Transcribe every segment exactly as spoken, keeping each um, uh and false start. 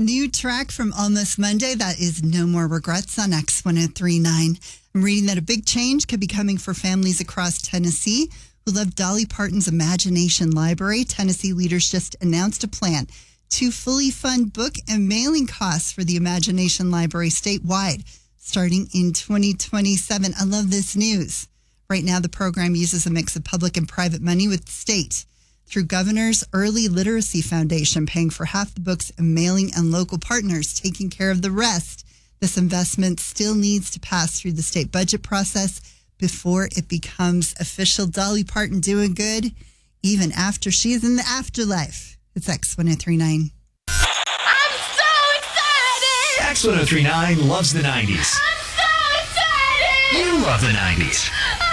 New track from Almost Monday. That is No More Regrets on X one oh three point nine. I'm reading that a big change could be coming for families across Tennessee who love Dolly Parton's Imagination Library. Tennessee leaders just announced a plan to fully fund book and mailing costs for the Imagination Library statewide starting in twenty twenty-seven. I love this news. Right now, the program uses a mix of public and private money with the state through Governor's Early Literacy Foundation, paying for half the books and mailing, and local partners taking care of the rest. This investment still needs to pass through the state budget process before it becomes official. Dolly Parton doing good even after she is in the afterlife. It's X one oh three point nine. I'm so excited! X one oh three point nine loves the nineties. I'm so excited! You love the nineties.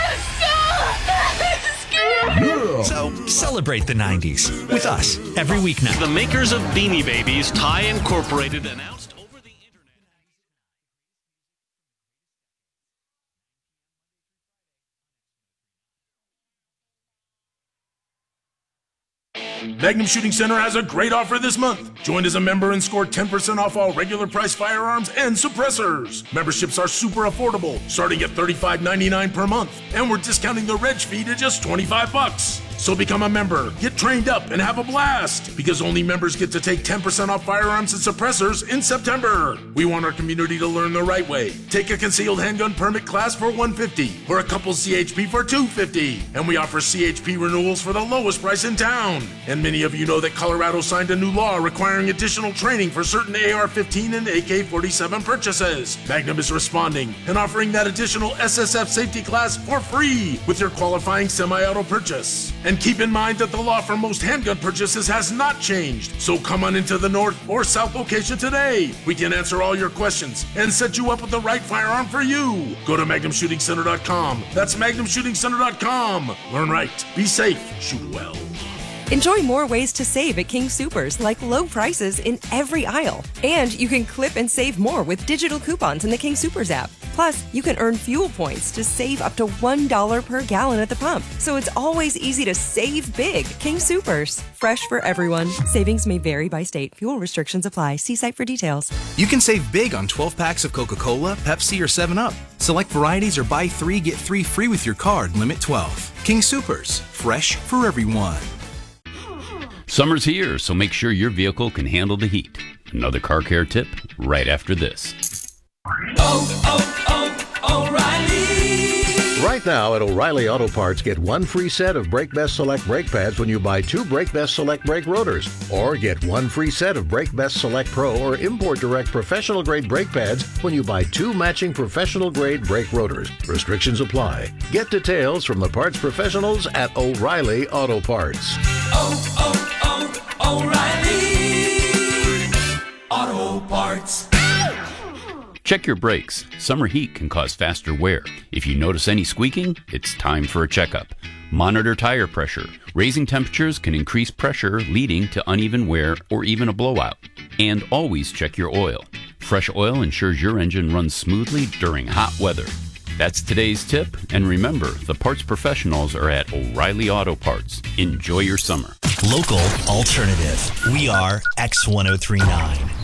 So celebrate the nineties with us every weeknight. The makers of Beanie Babies, Thai Incorporated, announced over the internet. Magnum Shooting Center has a great offer this month. Join as a member and score ten percent off all regular price firearms and suppressors. Memberships are super affordable, starting at thirty-five ninety-nine per month, and we're discounting the reg fee to just twenty-five bucks. So become a member, get trained up, and have a blast, because only members get to take ten percent off firearms and suppressors in September. We want our community to learn the right way. Take a concealed handgun permit class for one hundred fifty dollars or a couple C H P for two hundred fifty dollars. And we offer C H P renewals for the lowest price in town. And many of you know that Colorado signed a new law requiring additional training for certain A R fifteen and A K forty-seven purchases. Magnum is responding and offering that additional S S F safety class for free with your qualifying semi-auto purchase. And keep in mind that the law for most handgun purchases has not changed. So come on into the north or south location today. We can answer all your questions and set you up with the right firearm for you. Go to magnum shooting center dot com. That's magnum shooting center dot com. Learn right, be safe, shoot well. Enjoy more ways to save at King Soopers, like low prices in every aisle. And you can clip and save more with digital coupons in the King Soopers app. Plus, you can earn fuel points to save up to one dollar per gallon at the pump. So it's always easy to save big. King Soopers. Fresh for everyone. Savings may vary by state. Fuel restrictions apply. See site for details. You can save big on twelve packs of Coca-Cola, Pepsi, or seven up. Select varieties or buy three, get three free with your card. Limit twelve. King Soopers. Fresh for everyone. Summer's here, so make sure your vehicle can handle the heat. Another car care tip right after this. Oh, oh, oh, O'Reilly! Right now at O'Reilly Auto Parts, get one free set of Brake Best Select brake pads when you buy two Brake Best Select brake rotors. Or get one free set of Brake Best Select Pro or Import Direct professional grade brake pads when you buy two matching professional grade brake rotors. Restrictions apply. Get details from the parts professionals at O'Reilly Auto Parts. Oh, oh, O'Reilly Auto Parts. Check your brakes. Summer heat can cause faster wear. If you notice any squeaking, it's time for a checkup. Monitor tire pressure. Raising temperatures can increase pressure, leading to uneven wear or even a blowout. And always check your oil. Fresh oil ensures your engine runs smoothly during hot weather. That's today's tip. And remember, the parts professionals are at O'Reilly Auto Parts. Enjoy your summer. Local alternative. We are X one oh three point nine.